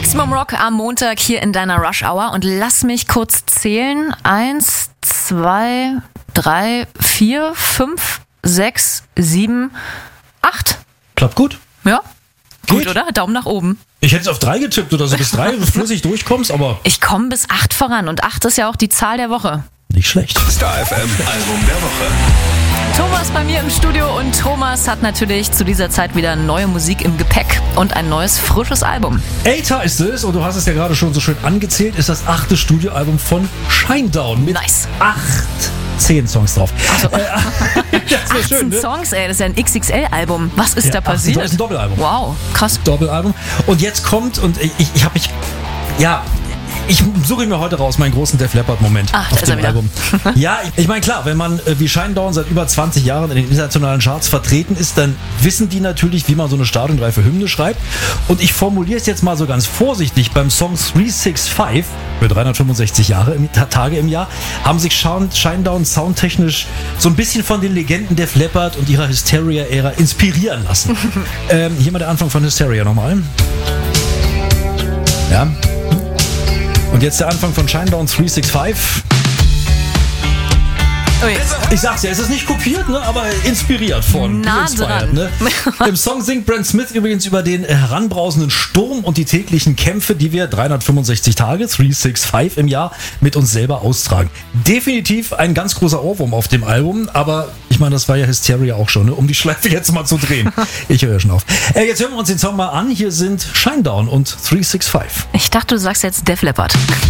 Maximum Rock am Montag hier in deiner Rush Hour und lass mich kurz zählen. 1, 2, 3, 4, 5, 6, 7, 8. Klappt gut. Ja, Geht. gut, oder? Daumen nach oben. Ich hätte es auf 3 getippt oder so bis 3 flüssig durchkommst, aber Ich komme bis 8 voran und 8 ist ja auch die Zahl der Woche. nicht schlecht. Star FM Album der Woche. Thomas bei mir im Studio und Thomas hat natürlich zu dieser Zeit wieder neue Musik im Gepäck und ein neues, frisches Album. Eight ist es, und du hast es ja gerade schon so schön angezählt, ist das 8. Studioalbum von Shinedown mit Nice. 10 Songs drauf. Also, Das wäre 18 schön, ne? Songs, ey, das ist ja ein XXL-Album. Was ist Ja, da 18 passiert? ist ein Doppelalbum. Wow, krass. Doppelalbum. Und jetzt kommt, und ich habe mich, ja, ich suche mir heute raus meinen großen Def Leppard-Moment Ach, da auf ist er dem wieder. Album. Ja, ich meine, klar, wenn man wie Shinedown seit über 20 Jahren in den internationalen Charts vertreten ist, dann wissen die natürlich, wie man so eine stadionreife Hymne schreibt. Und ich formuliere es jetzt mal so ganz vorsichtig. Beim Song 365 für 365 Tage im Jahr haben sich Shinedown soundtechnisch so ein bisschen von den Legenden Def Leppard und ihrer Hysteria-Ära inspirieren lassen. Hier mal der Anfang von Hysteria nochmal. Ja. Und jetzt der Anfang von Shinedown 365. Ui. Ich sag's ja, es ist nicht kopiert, ne, aber inspiriert von. Nah inspired, dran. ne? Im Song singt Brent Smith übrigens über den heranbrausenden Sturm und die täglichen Kämpfe, die wir 365 Tage, 365 im Jahr mit uns selber austragen. Definitiv ein ganz großer Ohrwurm auf dem Album, aber ich meine, das war ja Hysteria auch schon, ne, um die Schleife jetzt mal zu drehen. Ich höre schon auf. Jetzt hören wir uns den Song mal an. Hier sind Shinedown und 365. Ich dachte, du sagst jetzt Def Leppard.